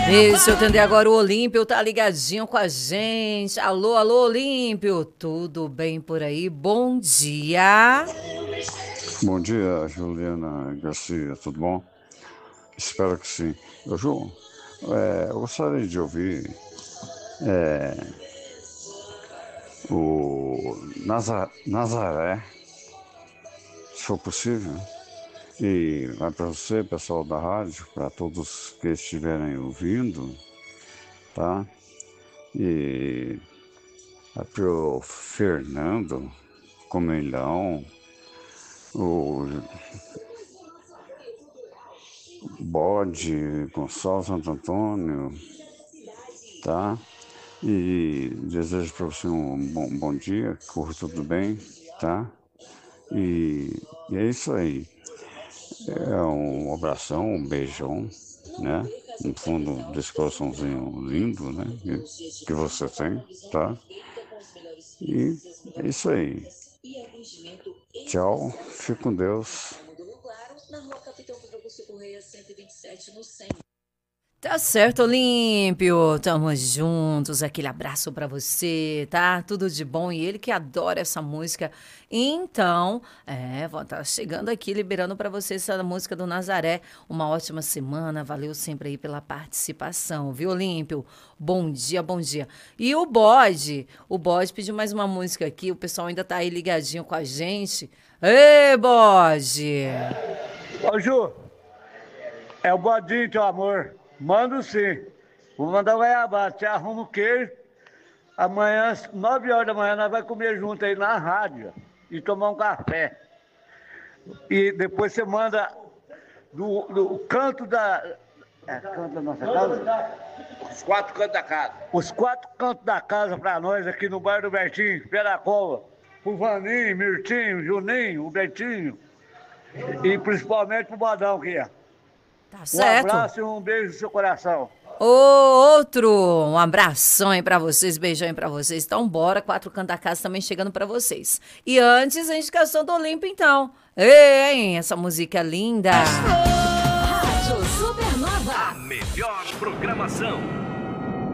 Deixa eu atender agora o Olímpio, tá ligadinho com a gente. Alô, alô, Olímpio, tudo bem por aí? Bom dia. Bom dia, Juliana Garcia, tudo bom? Espero que sim. Ô, Ju, eu gostaria de ouvir o Nazaré, se for possível. E vai para você, pessoal da rádio, para todos que estiverem ouvindo, tá? E é pro Fernando Comilhão, o Bode Gonçalves Santo Antônio, tá? E desejo para você um bom dia, que corra tudo bem, tá? E é isso aí. É um abração, um beijão, né? No fundo desse coraçãozinho lindo, né? Que você tem, tá? E é isso aí. Tchau, fique com Deus. Tá certo, Olímpio. Tamo juntos. Aquele abraço pra você, tá? Tudo de bom. E ele que adora essa música. Então, vou tá chegando aqui, liberando pra você essa música do Nazaré. Uma ótima semana. Valeu sempre aí pela participação, viu, Olímpio? Bom dia, bom dia. E o Bode pediu mais uma música aqui. O pessoal ainda tá aí ligadinho com a gente. Ê, Bode! Ô Ju, é o bodinho, teu amor. Mando sim. Vou mandar o goiabada. Você arruma o queijo. Amanhã, 9 horas da manhã, nós vamos comer junto aí na rádio e tomar um café. E depois você manda do canto da. Canto da nossa casa? Os quatro cantos da casa. Os 4 cantos da casa pra nós aqui no bairro do Bertinho, Piracova. Pro Vaninho, Mirtinho, Juninho, o Betinho. E principalmente pro Badão aqui, ó. Tá Um certo? abraço e um beijo no seu coração. Outro, um abração aí pra vocês, beijão aí pra vocês. Então, bora, 4 cantos da casa também chegando pra vocês. E antes, a indicação do Olímpio, então. Ei, hein, essa música linda. Rádio Supernova. A melhor programação.